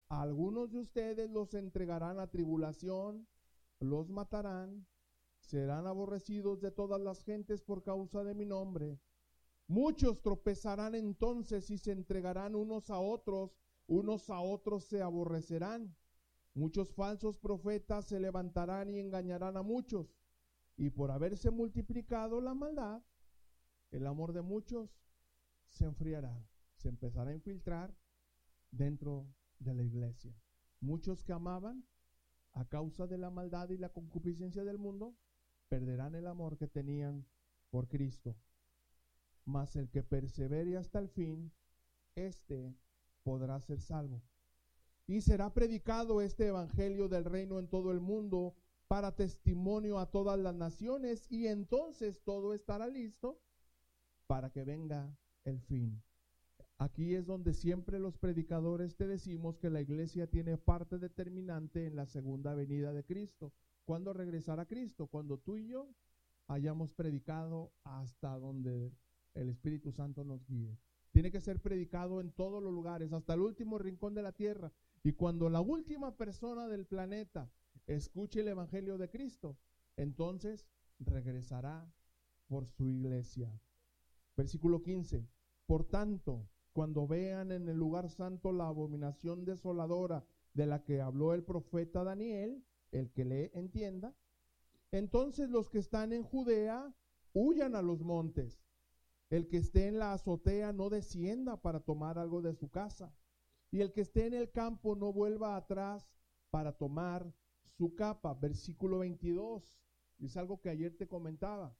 A algunos de ustedes los entregarán a tribulación, los matarán, serán aborrecidos de todas las gentes por causa de mi nombre. Muchos tropezarán entonces y se entregarán unos a otros se aborrecerán. Muchos falsos profetas se levantarán y engañarán a muchos. Y por haberse multiplicado la maldad, el amor de muchos se enfriará, se empezará a infiltrar dentro de la iglesia. Muchos que amaban a causa de la maldad y la concupiscencia del mundo, perderán el amor que tenían por Cristo. Mas el que persevere hasta el fin, éste podrá ser salvo. Y será predicado este evangelio del reino en todo el mundo para testimonio a todas las naciones, y entonces todo estará listo para que venga el fin. Aquí es donde siempre los predicadores te decimos que la iglesia tiene parte determinante en la segunda venida de Cristo. ¿Cuándo regresará Cristo? Cuando tú y yo hayamos predicado hasta donde el Espíritu Santo nos guíe. Tiene que ser predicado en todos los lugares, hasta el último rincón de la tierra. Y cuando la última persona del planeta escuche el evangelio de Cristo, entonces regresará por su iglesia. Versículo 15. Por tanto, cuando vean en el lugar santo la abominación desoladora de la que habló el profeta Daniel, el que le entienda, entonces los que están en Judea huyan a los montes. El que esté en la azotea no descienda para tomar algo de su casa, y el que esté en el campo no vuelva atrás para tomar su capa. Versículo 22, es algo que ayer te comentaba.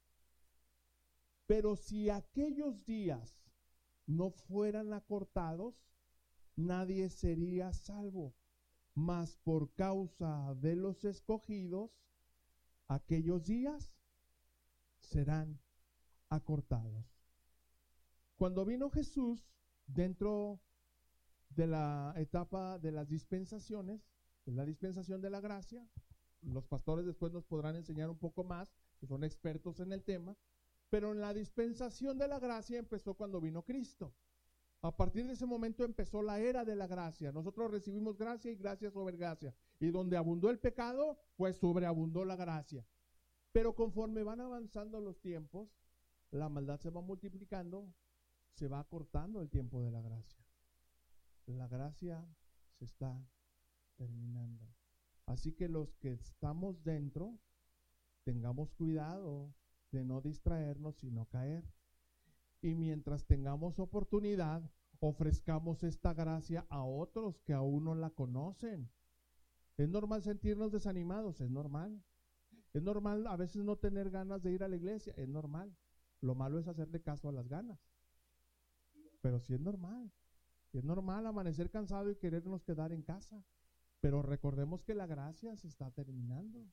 Pero si aquellos días no fueran acortados, nadie sería salvo, mas por causa de los escogidos, aquellos días serán acortados. Cuando vino Jesús dentro de la etapa de las dispensaciones, de la dispensación de la gracia, los pastores después nos podrán enseñar un poco más, que son expertos en el tema, pero en la dispensación de la gracia empezó cuando vino Cristo. A partir de ese momento empezó la era de la gracia. Nosotros recibimos gracia y gracia sobre gracia. Y donde abundó el pecado, pues sobreabundó la gracia. Pero conforme van avanzando los tiempos, la maldad se va multiplicando, se va acortando el tiempo de la gracia. La gracia se está terminando. Así que los que estamos dentro, tengamos cuidado de no distraernos y no caer. Y mientras tengamos oportunidad, ofrezcamos esta gracia a otros que aún no la conocen. Es normal sentirnos desanimados, es normal. Es normal a veces no tener ganas de ir a la iglesia, es normal. Lo malo es hacerle caso a las ganas. Pero sí es normal. Es normal amanecer cansado y querernos quedar en casa. Pero recordemos que la gracia se está terminando.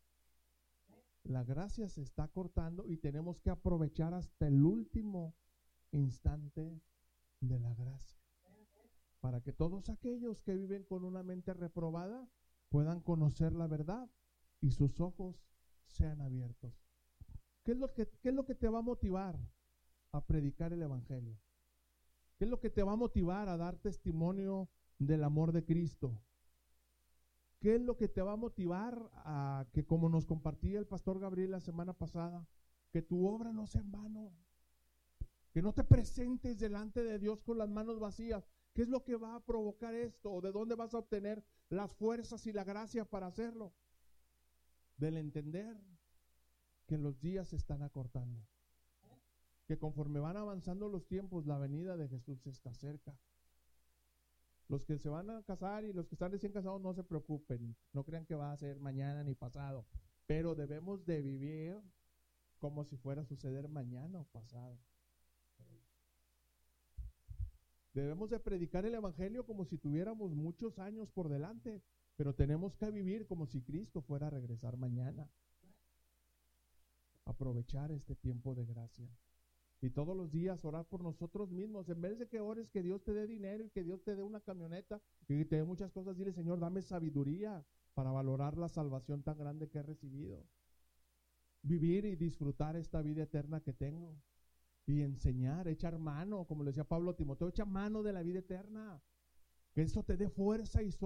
La gracia se está cortando y tenemos que aprovechar hasta el último instante de la gracia, para que todos aquellos que viven con una mente reprobada puedan conocer la verdad y sus ojos sean abiertos. ¿Qué es lo que te va a motivar a predicar el evangelio? ¿Qué es lo que te va a motivar a dar testimonio del amor de Cristo? ¿Qué es lo que te va a motivar a que, como nos compartía el pastor Gabriel la semana pasada, que tu obra no sea en vano? Que no te presentes delante de Dios con las manos vacías. ¿Qué es lo que va a provocar esto? ¿O de dónde vas a obtener las fuerzas y la gracia para hacerlo? Del entender que los días se están acortando. Que conforme van avanzando los tiempos, la venida de Jesús está cerca. Los que se van a casar y los que están recién casados, no se preocupen. No crean que va a ser mañana ni pasado. Pero debemos de vivir como si fuera a suceder mañana o pasado. Debemos de predicar el evangelio como si tuviéramos muchos años por delante, pero tenemos que vivir como si Cristo fuera a regresar mañana. Aprovechar este tiempo de gracia. Y todos los días orar por nosotros mismos. En vez de que ores que Dios te dé dinero y que Dios te dé una camioneta y que te dé muchas cosas, dile: Señor, dame sabiduría para valorar la salvación tan grande que he recibido. Vivir y disfrutar esta vida eterna que tengo. Y enseñar, echar mano, como le decía Pablo a Timoteo, echa mano de la vida eterna. Que eso te dé fuerza y